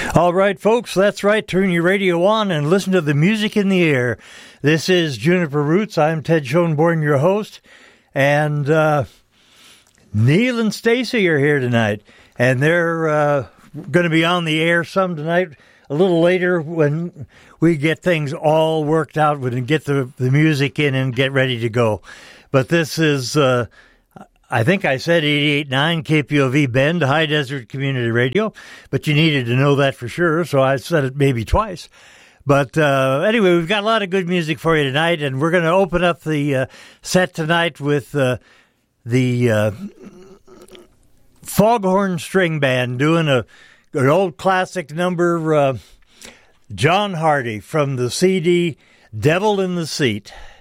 All right, folks, that's right. Turn your radio on and listen to the music in the air. This is Juniper Roots. I'm Ted Schoenborn, your host. And Neil and Stacy are here tonight. And they're going to be on the air some tonight, a little later when we get things all worked out and get the music in and get ready to go. But this is, I think I said 88.9 KPOV Bend, High Desert Community Radio, but you needed to know that for sure, so I said it maybe twice. But anyway, we've got a lot of good music for you tonight, and we're going to open up the set tonight with the Foghorn String Band doing an old classic number, John Hardy from the CD Devil in the Seat.